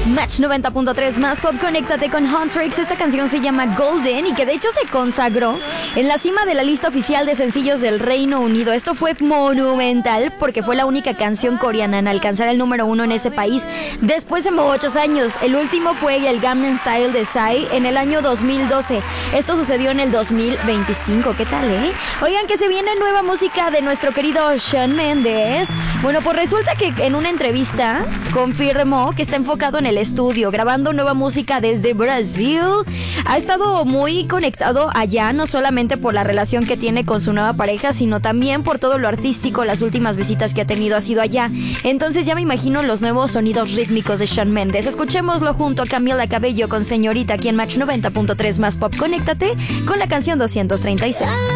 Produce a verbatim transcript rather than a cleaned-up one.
Match noventa punto tres más pop, conéctate con Huntrix. Esta canción se llama Golden y que de hecho se consagró en la cima de la lista oficial de sencillos del Reino Unido. Esto fue monumental porque fue la única canción coreana en alcanzar el número uno en ese país después de muchos años. El último fue el Gangnam Style de Psy en el año dos mil doce. Esto sucedió en el dos mil veinticinco. ¿Qué tal, eh? Oigan, que se viene nueva música de nuestro querido Shawn Mendes. Bueno, pues resulta que en una entrevista confirmó que está enfocado en el estudio, grabando nueva música desde Brasil. Ha estado muy conectado allá, no solamente por la relación que tiene con su nueva pareja, sino también por todo lo artístico. Las últimas visitas que ha tenido ha sido allá. Entonces ya me imagino los nuevos sonidos rítmicos de Shawn Mendes. Escuchémoslo junto a Camila Cabello con Señorita aquí en Match noventa punto tres más pop. Conéctate con la canción doscientos treinta y seis.